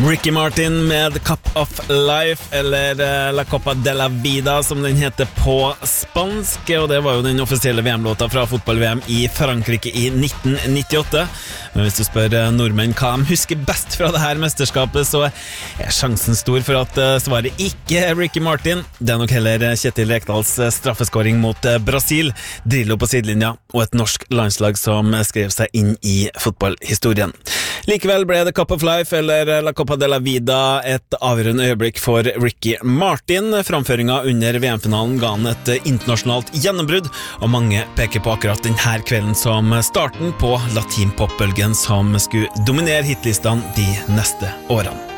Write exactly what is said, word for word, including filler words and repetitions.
Ricky Martin med Cup of Life, eller uh, La Copa de la Vida som den heter på spansk, og det var jo den offisielle V M-låta fra fotball-V M i Frankrike i nitten nittiåtte. Men hvis du spør uh, nordmenn hva de husker best fra det her mesterskapet, så er sjansen stor for at uh, svaret ikke er Ricky Martin. Det er nok heller Kjetil Rekdals uh, straffeskåring mot uh, Brasil, Drillo på sidelinja og et norsk landslag som uh, skrev seg inn i fotballhistorien. Likevel ble det Cup of Life, eller La Copa de la Vida, et avgjørende øyeblikk for Ricky Martin. Framføringen under V M-finalen ga han et internasjonalt gjennombrudd, og mange peker på akkurat denne kvelden som starten på latinpopbølgen som skulle dominere hitlistene de neste årene.